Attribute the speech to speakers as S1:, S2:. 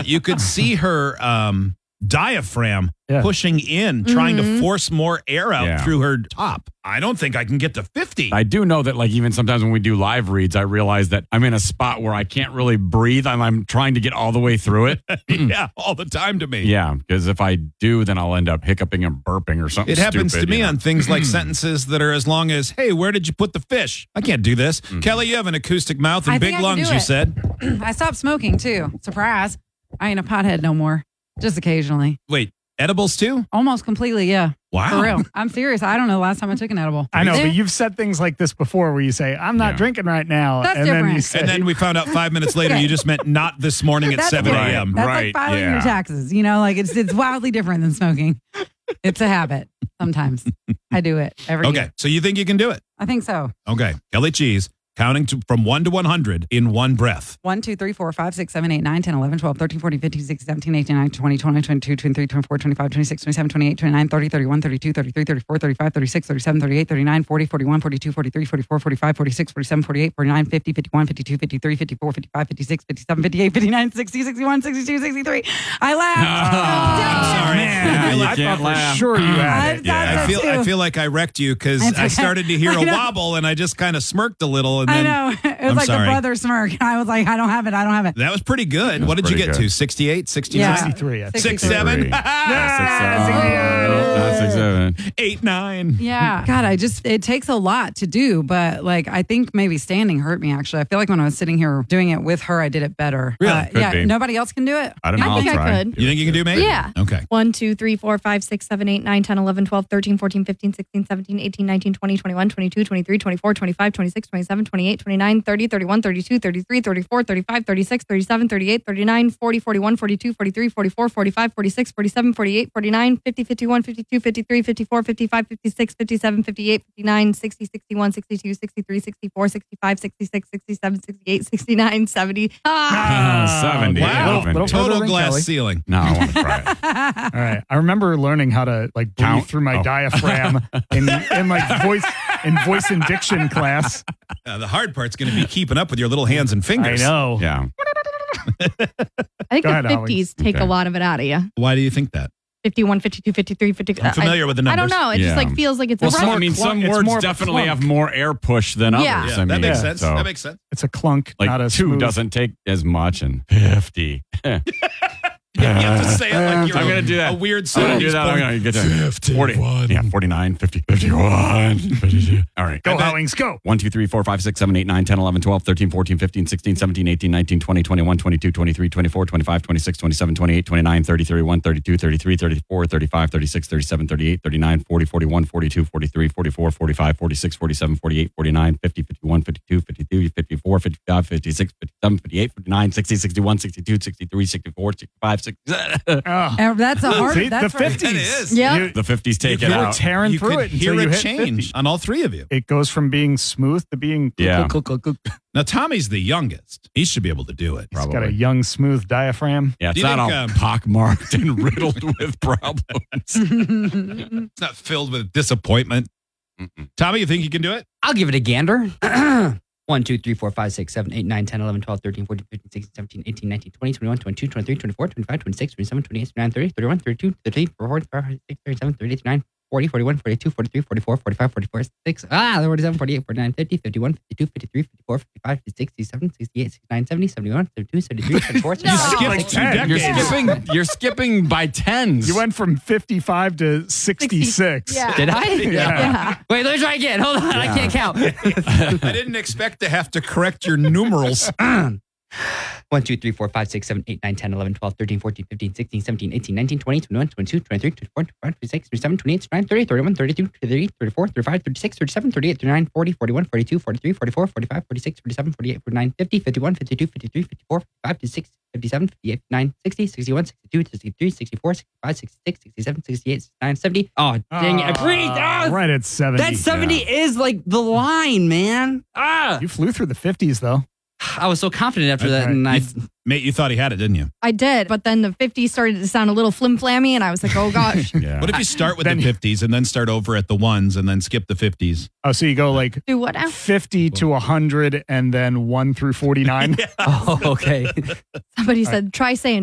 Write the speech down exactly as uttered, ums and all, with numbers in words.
S1: you could see her um, diaphragm
S2: Yeah.
S1: pushing in, trying
S3: Mm-hmm.
S1: to force more air out
S4: Yeah.
S1: through her top. I don't think I can get to fifty.
S4: I do know that, like, even sometimes when we do live reads, I realize that I'm in a spot where I can't really breathe. I'm, I'm trying to get all the way through it.
S1: yeah, all the time to me.
S4: Yeah, because if I do, then I'll end up hiccuping and burping or something.
S1: It happens
S4: stupid,
S1: to me
S4: you know?
S1: on things like sentences that are as long as, hey, where did you put the fish? I can't do this.
S4: Mm-hmm.
S1: Kelly, you have an acoustic mouth and
S3: I
S1: big
S3: think I can
S1: lungs,
S3: do
S1: you
S3: it.
S1: said.
S3: I stopped smoking too. Surprise. I ain't a pothead no more. Just occasionally.
S1: Wait, edibles too?
S3: Almost completely, yeah.
S1: Wow.
S3: For real. I'm serious. I don't know the last time I took an edible.
S2: I know,
S3: There-
S2: but you've said things like this before where you say, I'm not
S4: Yeah.
S2: drinking right now.
S3: That's
S2: and then you
S3: different.
S2: say,
S1: And then we found out five minutes later you just meant not this morning at
S3: That's
S1: seven
S3: different.
S1: a.m.
S3: That's
S4: Right,
S3: like filing
S4: yeah.
S3: your taxes. You know, like it's it's wildly different than smoking. It's a habit. Sometimes I do it every
S1: Okay,
S3: year.
S1: so you think you can do it?
S3: I think so.
S1: Okay, Kelly Cheese, counting to, from one to one hundred in one breath.
S3: one, two, three, four, five, six, seven, eight, nine, ten, eleven, twelve, thirteen, fourteen, fifteen, sixteen, seventeen, eighteen, nineteen, twenty, twenty-one, twenty-two, twenty-three, twenty-four, twenty-five, twenty-six, twenty-seven, twenty-eight, twenty-nine, thirty, thirty-one, thirty-two, thirty-three, thirty-four, thirty-five, thirty-six, thirty-seven, thirty-eight, thirty-nine, forty, forty-one, forty-two, forty-three, forty-four, forty-five, forty-six, forty-seven, forty-eight, forty-nine, fifty, fifty-one, fifty-two, fifty-three, fifty-four, fifty-five, fifty-six, fifty-seven, fifty-eight, fifty-nine, sixty, sixty-one, sixty-two, sixty-three. I laughed.
S1: I'm sorry.
S2: man,
S1: I feel
S4: you
S1: like,
S4: can't
S2: I thought
S4: laugh.
S2: for sure you had
S3: I-
S2: it.
S3: I-
S1: I feel
S3: too.
S1: I feel like I wrecked you because
S3: It's
S1: I
S3: okay.
S1: started to hear
S3: I
S1: a
S3: know.
S1: wobble and I just kind of smirked a little and
S3: I
S1: then
S3: know. It was
S1: I'm
S3: like
S1: sorry.
S3: the brother smirk. I was like, I don't have it. I don't have it.
S1: that was pretty good. What did you
S4: pretty
S1: get
S4: good.
S1: to? sixty-eight, sixty-nine,
S3: Yeah.
S2: sixty-three, I think.
S1: six,
S3: sixty-three.
S1: seven,
S4: Three.
S2: Yeah,
S4: Six, seven. Nope, not six, seven.
S1: eight, nine.
S3: Yeah. God, I just, it takes a lot to do, but like, I think maybe standing hurt me actually. I feel like when I was sitting here doing it with her, I did it better.
S1: Really?
S3: Uh,
S4: Could
S3: yeah.
S4: be.
S3: Nobody else can do it?
S4: I don't know.
S5: I
S4: I'll
S5: think I
S4: try.
S5: could.
S1: You think you can do maybe?
S5: Yeah.
S1: Okay.
S5: one, two, three, four, five, six, seven, eight, nine, ten, eleven, twelve, thirteen, fourteen, fifteen, sixteen, seventeen, eighteen, nineteen, twenty, twenty-one, twenty-two, twenty-three, twenty-four, twenty-five, twenty-six, twenty-seven, twenty-eight, twenty-nine, thirty, thirty-one, thirty-two, thirty-three, thirty-four, thirty-five, thirty-six, thirty-seven, thirty-eight, thirty-nine, forty, forty-one, forty-two, forty-three, forty-four, forty-five, forty-six, forty-seven, forty-eight, forty-nine, fifty, fifty-one, fifty-two, fifty-three, fifty-four, fifty-five, fifty-six, fifty-seven, fifty-eight, fifty-nine, sixty, sixty-one, sixty-two, sixty-three, sixty-four, sixty-five, sixty-six, sixty-seven, sixty-eight, sixty-nine, seventy. Ah.
S4: Uh, seventy.
S1: Wow.
S4: Little-
S2: little
S1: Total
S2: further than
S1: glass
S2: Kelly.
S1: ceiling.
S4: No, I want to try it.
S2: All right. I remember learning how to like breathe
S4: Count?
S2: through my
S4: Oh.
S2: diaphragm in, in like voice in voice and diction class.
S1: Uh, the hard part's going to be keeping up with your little hands and
S2: I
S1: fingers.
S2: know.
S4: Yeah.
S5: I think
S2: Go
S5: the
S2: ahead, Alex.
S5: fifties take
S4: Okay.
S5: a lot of it out of you.
S1: Why do you think that?
S5: fifty-one, fifty-two, fifty-three, fifty.
S1: I'm familiar
S5: I,
S1: with the
S5: I
S1: numbers.
S5: don't know. It
S4: Yeah.
S5: just like feels like it's
S4: Well,
S5: a
S4: some, I
S5: rush.
S4: mean, some
S2: It's
S4: words
S2: more of a
S4: definitely
S2: clunk.
S4: have more air push than others.
S5: Yeah.
S1: Yeah,
S4: I
S1: that
S4: mean,
S1: makes sense.
S4: so,
S1: That makes sense.
S2: It's a clunk,
S4: like
S2: not a
S4: two
S2: smooth.
S4: doesn't take as much, and fifty.
S1: You have to say it like you're
S4: I'm
S1: a,
S4: gonna do that.
S1: a weird
S4: I'm
S1: song.
S4: gonna do that. I'm gonna get to forty. Yeah, forty-nine, fifty, fifty-one, fifty-two. All right.
S2: Go,
S1: I bet-
S2: Howings, go.
S4: one, two, three, four, five, six, seven, eight, nine, ten, eleven, twelve, thirteen, fourteen, fifteen, sixteen, seventeen, eighteen, nineteen, twenty, twenty-one, twenty-two, twenty-three, twenty-four, twenty-five, twenty-six, twenty-seven, twenty-eight, twenty-nine, thirty, thirty-one, thirty-two, thirty-three, thirty-four, thirty-five, thirty-six, thirty-seven, thirty-eight, thirty-nine, forty, forty-one, forty-two, forty-three, forty-four, forty-five, forty-six, forty-seven, forty-eight, forty-nine, fifty, fifty-one, fifty-two, fifty-three, fifty-four, fifty-five, fifty-six, fifty-seven, fifty-eight, fifty-nine, sixty, sixty-one, sixty-two, sixty-three, sixty-four, sixty-five, sixty-six.
S2: Oh.
S3: Uh, That's a hard.
S2: See,
S3: that's
S2: the
S3: right.
S2: fifties.
S1: That is.
S5: Yeah.
S2: You,
S4: The fifties take
S2: you
S4: it
S2: were
S4: out.
S2: tearing
S1: You
S2: through
S1: could
S2: it
S1: hear
S2: until you
S1: it
S2: hit
S1: change
S2: fifty.
S1: on all three of you.
S2: It goes from being smooth to being
S4: Yeah.
S1: Now, Tommy's the youngest. He should be able to do it.
S2: He's got a
S4: Probably.
S2: young, smooth diaphragm.
S4: Yeah, it's
S1: Do you
S4: not all
S1: think, um,
S4: pockmarked and riddled with problems.
S1: It's not filled with disappointment.
S4: Mm-mm.
S1: Tommy, you think you can do it?
S6: I'll give it a gander. one, two, three, four, five, six, seven, eight, nine, ten, eleven, twelve, thirteen, fourteen, fifteen, sixteen, seventeen, eighteen, nineteen, twenty, twenty-one, twenty-two, twenty-three, twenty-four, twenty-five, twenty-six, twenty-seven, twenty-eight, twenty-nine, thirty, thirty-one, thirty-two, thirty-three, forty-four, forty-six, thirty-seven, thirty-eight, thirty-nine, forty, forty-one, forty-two, forty-three, forty-four, forty-five, forty-four, six, ah, forty-seven, forty-eight, forty-nine, fifty, fifty-one, fifty-two, fifty-three, fifty-four, fifty-five, fifty-six, fifty-seven, sixty-eight, sixty-nine, seventy, seventy-one, seventy-two, seventy-three, seventy-four,
S1: You
S5: No.
S1: skipped
S2: Like
S1: two
S2: ten.
S4: You're
S1: decades.
S4: skipping. You're skipping by tens.
S2: You went from fifty-five to sixty-six.
S5: Yeah.
S6: Did I?
S2: Yeah.
S5: Yeah.
S6: Wait, let me try again. Hold on. I can't count.
S1: I didn't expect to have to correct your numerals.
S6: one, two, three, four, five, six, seven, eight, nine, ten, eleven, twelve, thirteen, fourteen, fifteen, sixteen, seventeen, eighteen, nineteen, twenty, twenty-one, twenty-two, twenty-three, twenty-four, twenty-five, twenty-six, twenty-seven, twenty-eight, twenty-nine, thirty, thirty-one, thirty-two, thirty-three, thirty-four, thirty-five, thirty-six, thirty-seven, thirty-eight, thirty-nine, forty, forty-one, forty-two, forty-three, forty-four, forty-five, forty-six, forty-seven, forty-eight, forty-nine, fifty, fifty-one, fifty-two, fifty-three, fifty-four, fifty-five, fifty-six, fifty-seven, fifty-eight, fifty-nine, sixty, sixty-one, sixty-two, sixty-three, sixty-four, sixty-five, sixty-six, sixty-seven, sixty-eight, sixty-nine, seventy. Oh, dang it. I breathed.
S2: Uh,
S6: Ah,
S2: right at seventy.
S6: that seventy is like the line, man. Ah,
S2: You flew through the fifties, though.
S6: I was so confident after that.
S2: Okay.
S6: And I,
S1: Mate, you thought he had it, didn't you?
S5: I did, but then the fifties started to sound a little flim-flammy, and I was like, oh, gosh.
S4: Yeah.
S1: What if you start with
S2: Then-
S1: the fifties and then start over at the ones and then skip the fifties?
S2: Oh, so you go like
S5: Do what now?
S2: fifty to one hundred and then one through forty-nine?
S6: oh, okay.
S5: Somebody said, try saying